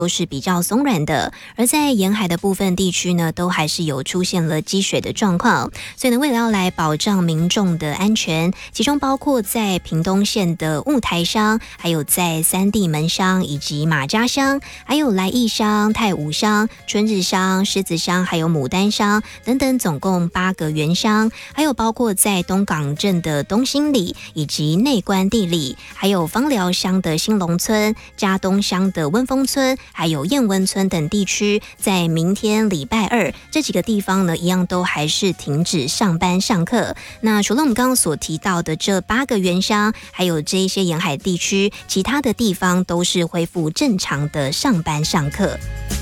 都是比较松软的，而在沿海的部分地区呢，都还是有出现了积水的状况。所以呢，为了要来保障民众的安全，其中包括在屏东县的雾台乡，还有在三地门乡以及马家乡，还有来义乡、太武乡、春日乡、狮子乡，还有牡丹乡等等，总共8个原乡，还有包括在东港镇的东兴里以及内关地里，还有芳寮乡的兴隆村、嘉东乡的温丰村，还有燕温村等地区，在明天礼拜二这几个地方呢，一样都还是停止上班上课。那除了我们刚刚所提到的这8个原乡，还有这一些沿海地区，其他的地方都是恢复正常的上班上课。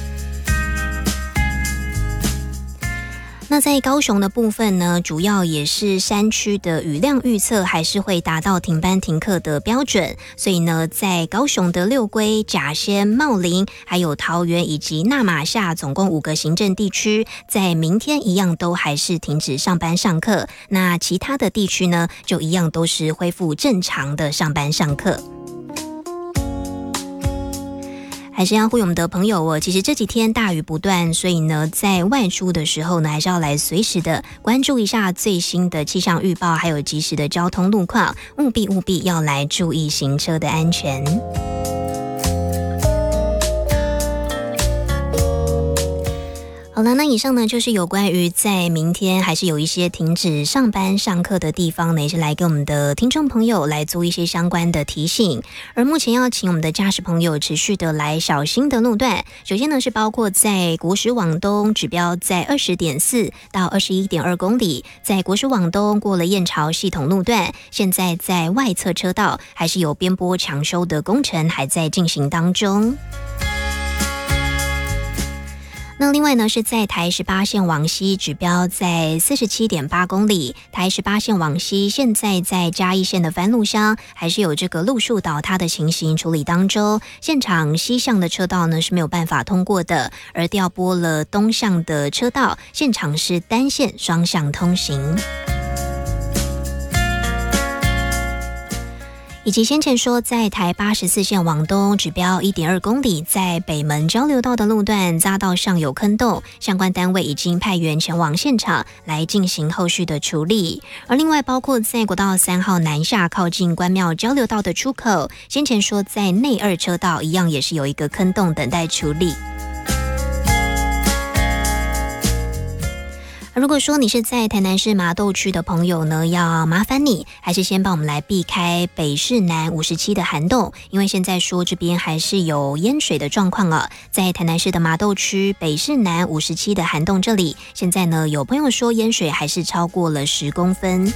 那在高雄的部分呢，主要也是山区的雨量预测还是会达到停班停课的标准，所以呢，在高雄的六龟、甲仙、茂林，还有桃园以及那玛夏，总共5个行政地区，在明天一样都还是停止上班上课。那其他的地区呢，就一样都是恢复正常的上班上课。还是要呼吁我们的朋友哦，其实这几天大雨不断，所以呢，在外出的时候呢，还是要来随时的关注一下最新的气象预报，还有及时的交通路况，务必要来注意行车的安全。好了，那以上呢就是有关于在明天还是有一些停止上班上课的地方呢，也是来跟我们的听众朋友来做一些相关的提醒。而目前要请我们的驾驶朋友持续的来小心的路段，首先呢是包括在国十往东指标在20.4到21.2公里，在国十往东过了燕巢系统路段，现在在外侧车道还是有边坡抢修的工程还在进行当中。那另外呢，是在台18线往西指标在47.8公里，台18线往西现在在嘉义县的番路乡还是有这个路树倒塌的情形处理当中，现场西向的车道呢是没有办法通过的，而调拨了东向的车道，现场是单线双向通行。以及先前说在台84线往东指标1.2公里，在北门交流道的路段匝道上有坑洞，相关单位已经派员前往现场来进行后续的处理。而另外包括在国道3号南下靠近关庙交流道的出口，先前说在内2车道一样也是有一个坑洞等待处理。如果说你是在台南市麻豆区的朋友呢，要麻烦你还是先帮我们来避开北市南57的涵洞，因为现在说这边还是有淹水的状况啊。在台南市的麻豆区北市南57的涵洞这里，现在呢有朋友说淹水还是超过了10公分。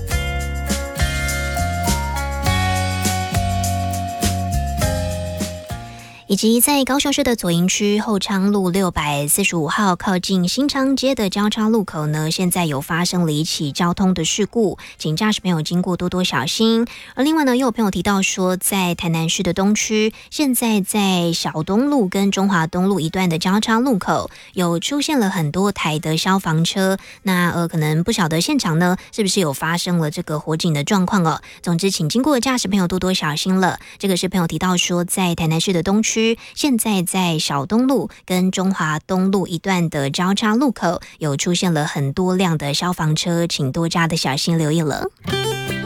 以及在高雄市的左营区后昌路645号靠近新昌街的交叉路口呢，现在有发生了一起交通的事故，请驾驶朋友经过多多小心。而另外呢，又有朋友提到说，在台南市的东区，现在在小东路跟中华东路一段的交叉路口，有出现了很多台的消防车，那可能不晓得现场呢是不是有发生了这个火警的状况哦。总之，请经过的驾驶朋友多多小心了。这个是朋友提到说，在台南市的东区，现在在小东路跟中华东路一段的交叉路口有出现了很多辆的消防车，请多加的小心留意了。